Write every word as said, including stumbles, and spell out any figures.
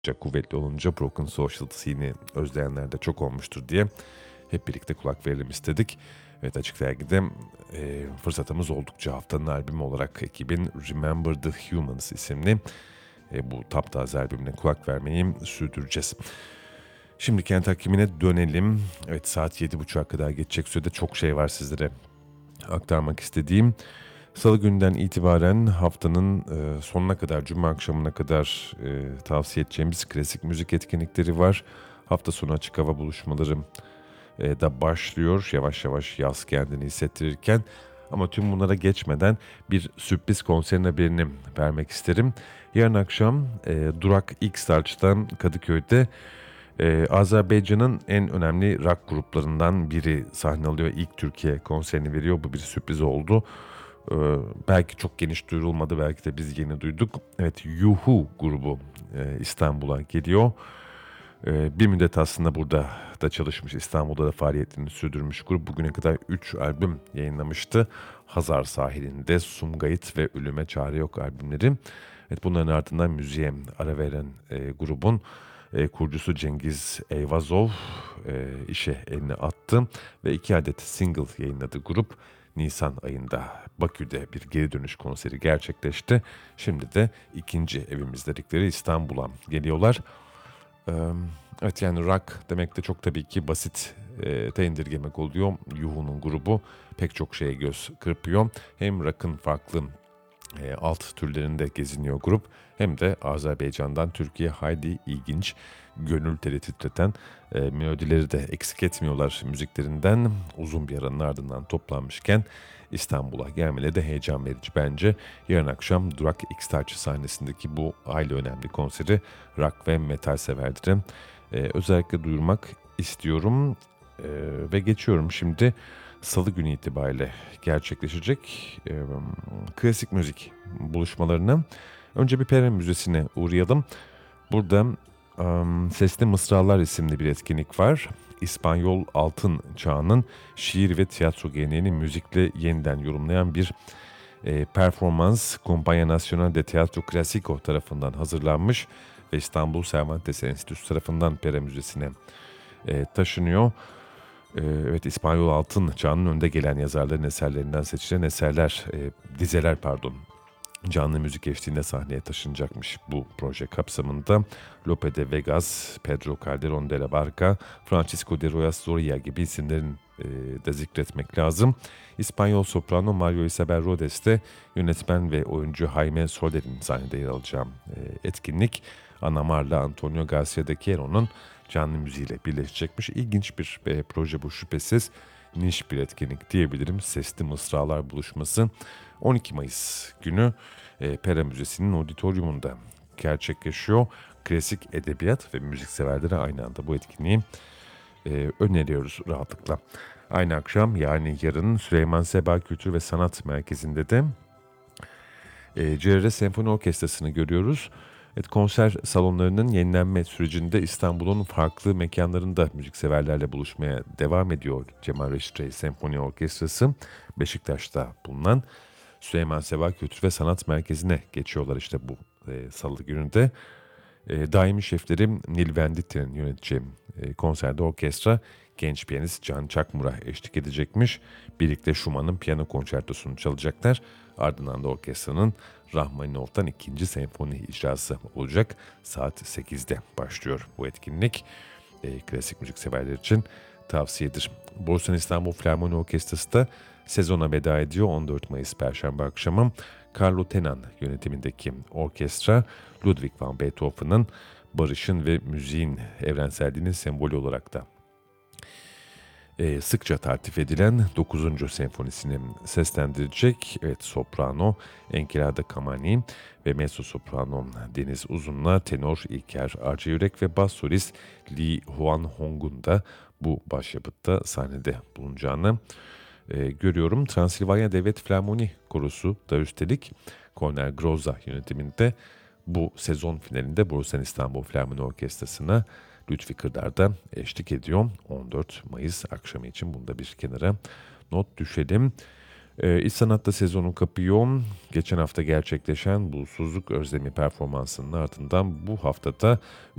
kuvvetli olunca Broken Social Scene'i özleyenler de çok olmuştur diye hep birlikte kulak verelim istedik. Evet, Açık Dergi'de e, fırsatımız oldukça haftanın albümü olarak ekibin Remember the Humans isimli e, bu taptaze albümüne kulak vermeyi sürdüreceğiz. Şimdi kent hakimine dönelim. Evet, saat yedi buçuğa kadar geçecek sürede çok şey var sizlere aktarmak istediğim. Salı günden itibaren haftanın e, sonuna kadar, cuma akşamına kadar e, tavsiye edeceğimiz klasik müzik etkinlikleri var. Hafta sonu açık hava buluşmaları e, da başlıyor. Yavaş yavaş yaz kendini hissettirirken. Ama tüm bunlara geçmeden bir sürpriz konserin haberini vermek isterim. Yarın akşam e, Durak X-Starch'tan Kadıköy'de ee, Azerbaycan'ın en önemli rock gruplarından biri sahne alıyor. İlk Türkiye konserini veriyor. Bu bir sürpriz oldu. Ee, belki çok geniş duyurulmadı. Belki de biz yeni duyduk. Evet, Yuhu grubu e, İstanbul'a geliyor. Ee, bir müddet aslında burada da çalışmış. İstanbul'da da faaliyetini sürdürmüş grup. Bugüne kadar üç albüm yayınlamıştı. Hazar Sahili'nde, Sumgayıt ve Ölüme Çare Yok albümleri. Evet, bunların ardından müziğe ara veren e, grubun e, kurucusu Cengiz Eyvazov e, işe elini attı ve iki adet single yayınladı grup. Nisan ayında Bakü'de bir geri dönüş konseri gerçekleşti. Şimdi de ikinci evimiz dedikleri İstanbul'a geliyorlar. Ee, evet, yani rock demek de çok tabii ki basit e, te indirgemek oluyor. Yuhu'nun grubu pek çok şeye göz kırpıyor. Hem rock'ın farklı e, alt türlerinde geziniyor grup, hem de Azerbaycan'dan Türkiye hayli ilginç, gönül teli titreten e, melodileri de eksik etmiyorlar müziklerinden. Uzun bir aranın ardından toplanmışken İstanbul'a gelmeleri de heyecan verici bence. Yarın akşam Durak X-Tarçı sahnesindeki bu hayli önemli konseri rock ve metal severlere e, özellikle duyurmak istiyorum. E, ve geçiyorum şimdi Salı günü itibariyle gerçekleşecek e, klasik müzik buluşmalarına. Önce bir Pera Müzesi'ne uğrayalım. Burada um, Sesli Mısralar isimli bir etkinlik var. İspanyol Altın Çağı'nın şiir ve tiyatro geleneğini müzikle yeniden yorumlayan bir e, performans Compañía Nacional de Teatro Clásico tarafından hazırlanmış ve İstanbul Cervantes Enstitüsü tarafından Pera Müzesi'ne e, taşınıyor. E, evet, İspanyol Altın Çağı'nın önde gelen yazarların eserlerinden seçilen eserler, e, dizeler pardon, canlı müzik eşliğinde sahneye taşınacakmış bu proje kapsamında. Lope de Vegas, Pedro Calderón de la Barca, Francisco de Rojas Zoria gibi isimlerin e, de zikretmek lazım. İspanyol soprano Mario Isabel Rodes de yönetmen ve oyuncu Jaime Soler'in sahnede yer alacağı e, etkinlik Ana Marla Antonio Garcia de Quero'nun canlı müziğiyle birleşecekmiş. İlginç bir e, proje bu, şüphesiz. Niş bir etkinlik diyebilirim. Sesli Mısralar buluşması on iki Mayıs günü e, Pera Müzesi'nin auditoriumunda gerçekleşiyor. Klasik edebiyat ve müzik severlere aynı anda bu etkinliği e, öneriyoruz rahatlıkla. Aynı akşam, yani yarın, Süleyman Seba Kültür ve Sanat Merkezi'nde de e, C R R Senfoni Orkestrası'nı görüyoruz. Evet, konser salonlarının yenilenme sürecinde İstanbul'un farklı mekanlarında müzikseverlerle buluşmaya devam ediyor Cemal Reşit Rey Senfoni Orkestrası. Beşiktaş'ta bulunan Süleyman Seba Kültür ve Sanat Merkezi'ne geçiyorlar işte bu e, salı gününde. E, daimi şeflerim Nil Venditti'nin yöneteceği e, konserde orkestra genç piyanist Can Çakmur'a eşlik edecekmiş. Birlikte Schumann'ın piyano konçertosunu çalacaklar. Ardından da orkestranın Rahmaninov'tan ikinci senfoni icrası olacak. Saat sekizde başlıyor bu etkinlik. E, klasik müzik severler için tavsiyedir. Borusan İstanbul Filarmoni Orkestrası da sezona veda ediyor. on dört Mayıs Perşembe akşamı Carlo Tenan yönetimindeki orkestra Ludwig van Beethoven'ın barışın ve müziğin evrenselliğinin sembolü olarak da e, sıkça tartif edilen dokuzuncu senfonisini seslendirecek. Evet, soprano Enkelada Kamani ve mezzo soprano Deniz Uzun'la tenor İlker Arcayürek ve bas solist Lee Huan Hong'un da bu başyapıtta sahnede bulunacağını e, görüyorum. Transilvanya Devlet Filarmoni Korosu da üstelik Kornel Groza yönetiminde bu sezon finalinde Borusan İstanbul Filarmoni Orkestrası'na Lütfi Kırdar'da eşlik ediyor. on dört Mayıs akşamı için bunu da bir kenara not düşelim. Eee, İç Sanat'ta sezonun kapı yoğun. Geçen hafta gerçekleşen bu Suzluk Özlemi performansının ardından bu haftada